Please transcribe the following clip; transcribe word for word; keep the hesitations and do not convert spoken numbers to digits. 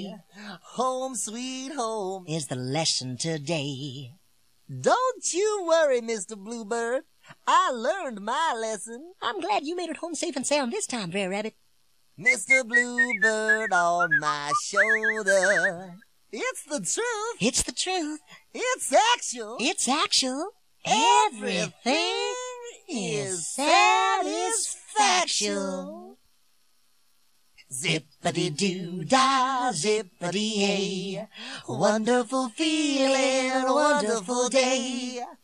Home sweet home is the lesson today. Don't you worry, Mister Bluebird. I learned my lesson. I'm glad you made it home safe and sound this time, Brer Rabbit. Mister Bluebird on my shoulder. It's the truth. It's the truth. It's actual. It's actual. Everything is satisfactual. Zippity-doo-dah, zippity-hey. Wonderful feeling, wonderful day.